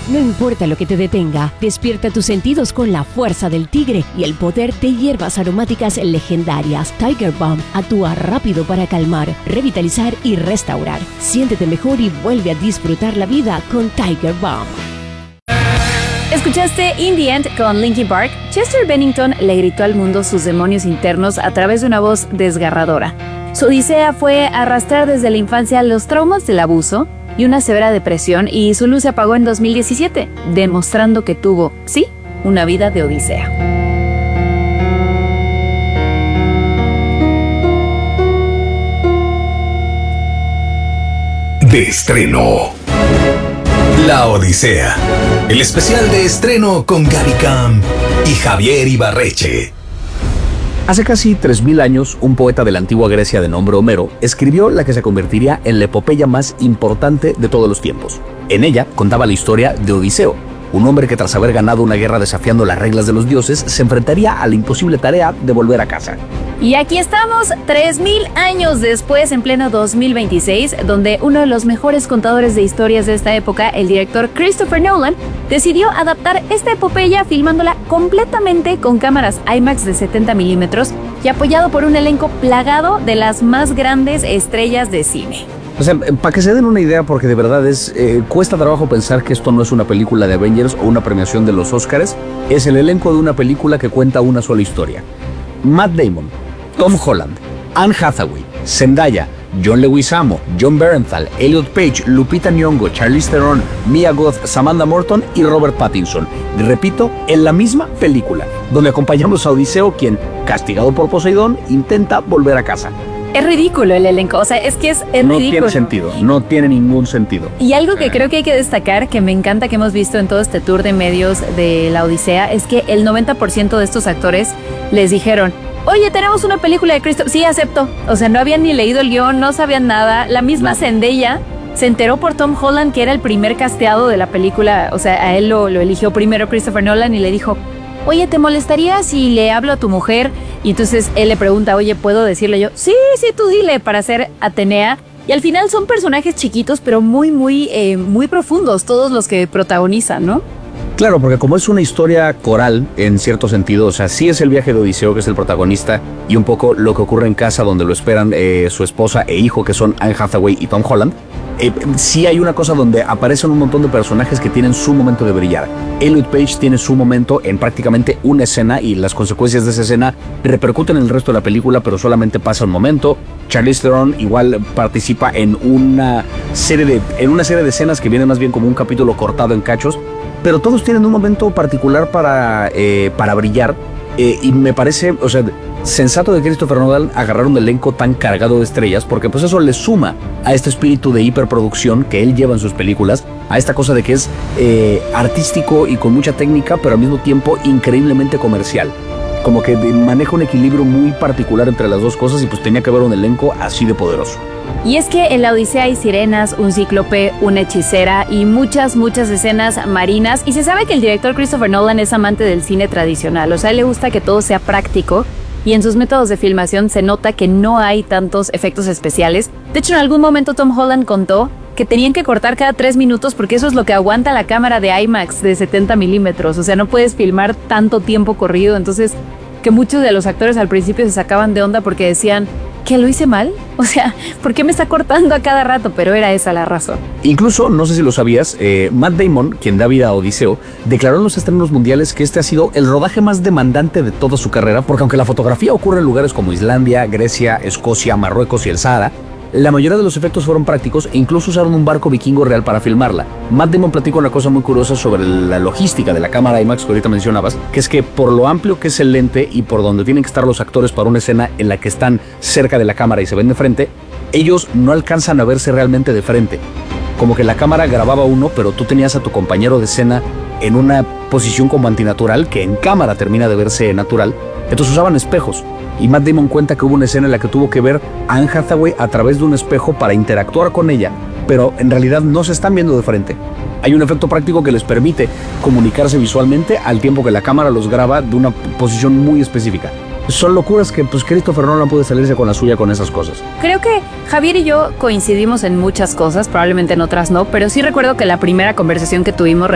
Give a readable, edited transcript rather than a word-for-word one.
No importa lo que te detenga, despierta tus sentidos con la fuerza del tigre y el poder de hierbas aromáticas legendarias. Tiger Balm actúa rápido para calmar, revitalizar y restaurar. Siéntete mejor y vuelve a disfrutar la vida con Tiger Balm. Escuchaste In the End con Linkin Park. Chester Bennington le gritó al mundo sus demonios internos a través de una voz desgarradora. Su odisea fue arrastrar desde la infancia los traumas del abuso y una severa depresión, y su luz se apagó en 2017, demostrando que tuvo, sí, una vida de odisea. De estreno, La Odisea, el especial de estreno con Gaby Cam y Javier Ibarreche. Hace casi 3000 años, un poeta de la antigua Grecia de nombre Homero escribió la que se convertiría en la epopeya más importante de todos los tiempos. En ella contaba la historia de Odiseo, un hombre que tras haber ganado una guerra desafiando las reglas de los dioses, se enfrentaría a la imposible tarea de volver a casa. Y aquí estamos, 3000 años después, en pleno 2026, donde uno de los mejores contadores de historias de esta época, el director Christopher Nolan, decidió adaptar esta epopeya filmándola completamente con cámaras IMAX de 70 milímetros y apoyado por un elenco plagado de las más grandes estrellas de cine. O sea, para que se den una idea, porque de verdad cuesta trabajo pensar que esto no es una película de Avengers o una premiación de los Oscars, es el elenco de una película que cuenta una sola historia. Matt Damon, Tom Holland, Anne Hathaway, Zendaya, John Leguizamo, Jon Bernthal, Elliot Page, Lupita Nyong'o, Charlize Theron, Mia Goth, Samantha Morton y Robert Pattinson. Repito, en la misma película, donde acompañamos a Odiseo, quien, castigado por Poseidón, intenta volver a casa. Es ridículo el elenco, o sea, es que es no ridículo. Tiene sentido, no tiene ningún sentido. Y algo que creo que hay que destacar, que me encanta que hemos visto en todo este tour de medios de la Odisea, es que el 90% de estos actores les dijeron: oye, tenemos una película de Cristo. Sí, acepto. O sea, no habían ni leído el guión, no sabían nada. La misma Zendaya se enteró por Tom Holland, que era el primer casteado de la película. O sea, a él lo eligió primero Christopher Nolan y le dijo: oye, ¿te molestaría si le hablo a tu mujer? Y entonces él le pregunta: oye, ¿puedo decirle yo? Sí, tú dile, para ser Atenea. Y al final son personajes chiquitos, pero muy profundos, todos los que protagonizan, ¿no? Claro, porque como es una historia coral, en cierto sentido, o sea, sí es el viaje de Odiseo, que es el protagonista, y un poco lo que ocurre en casa donde lo esperan su esposa e hijo, que son Anne Hathaway y Tom Holland. Sí hay una cosa donde aparecen un montón de personajes que tienen su momento de brillar. Elliot Page tiene su momento en prácticamente una escena, y las consecuencias de esa escena repercuten en el resto de la película, pero solamente pasa un momento. Charlize Theron igual participa en una serie de escenas que vienen más bien como un capítulo cortado en cachos, pero todos tienen un momento particular para brillar, y me parece, o sea, sensato de Christopher Nolan agarrar un elenco tan cargado de estrellas, porque pues eso le suma a este espíritu de hiperproducción que él lleva en sus películas, a esta cosa de que es artístico y con mucha técnica, pero al mismo tiempo increíblemente comercial. Como que maneja un equilibrio muy particular entre las dos cosas, y pues tenía que haber un elenco así de poderoso. Y es que en la Odisea hay sirenas, un cíclope, una hechicera y muchas escenas marinas. Y se sabe que el director Christopher Nolan es amante del cine tradicional. O sea, a él le gusta que todo sea práctico, y en sus métodos de filmación se nota que no hay tantos efectos especiales. De hecho, en algún momento Tom Holland contó que tenían que cortar cada 3 minutos porque eso es lo que aguanta la cámara de IMAX de 70 milímetros. O sea, no puedes filmar tanto tiempo corrido. Entonces, que muchos de los actores al principio se sacaban de onda porque decían: ¿que lo hice mal? O sea, ¿por qué me está cortando a cada rato? Pero era esa la razón. Incluso, no sé si lo sabías, Matt Damon, quien da vida a Odiseo, declaró en los estrenos mundiales que este ha sido el rodaje más demandante de toda su carrera, porque aunque la fotografía ocurre en lugares como Islandia, Grecia, Escocia, Marruecos y el Sahara, la mayoría de los efectos fueron prácticos, e incluso usaron un barco vikingo real para filmarla. Matt Damon platicó una cosa muy curiosa sobre la logística de la cámara IMAX que ahorita mencionabas, que es que por lo amplio que es el lente y por donde tienen que estar los actores para una escena en la que están cerca de la cámara y se ven de frente, ellos no alcanzan a verse realmente de frente. Como que la cámara grababa uno, pero tú tenías a tu compañero de escena en una posición como antinatural, que en cámara termina de verse natural. Entonces usaban espejos. Y Matt Damon cuenta que hubo una escena en la que tuvo que ver a Anne Hathaway a través de un espejo para interactuar con ella, pero en realidad no se están viendo de frente. Hay un efecto práctico que les permite comunicarse visualmente al tiempo que la cámara los graba de una posición muy específica. Son locuras que pues Christopher Nolan puede salirse con la suya con esas cosas. Creo que Javier y yo coincidimos en muchas cosas, probablemente en otras no, pero sí recuerdo que la primera conversación que tuvimos